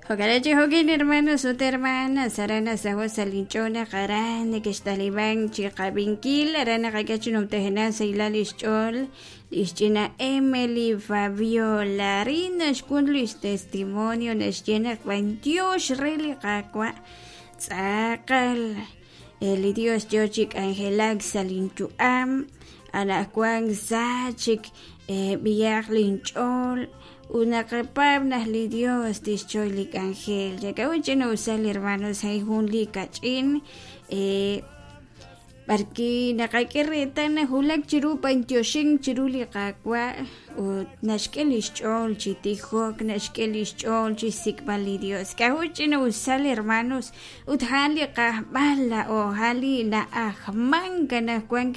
Hokarachi hokin hermanos ot hermanas arana saho salinchona qarane que estaliban chiqabinkil arana qakachunum tehena sailal ischol ischina Emily Fabiola rina shkun luis testimonio nashjena 28 reli qakwa tsaqal el Dios Jochik Angelak salinchuam ana kwang sachik biyak linchol una capabna li Dios tischolik ángel ya que hoy no usar hermanos hay un likachin barki nakakirita na hulak chiru pantyoshing chiruli kakwa o nashkelichol chitijok nashkelichol chisikbali Dios que hoy no usar hermanos uthali kahbala o hali na ahmanga na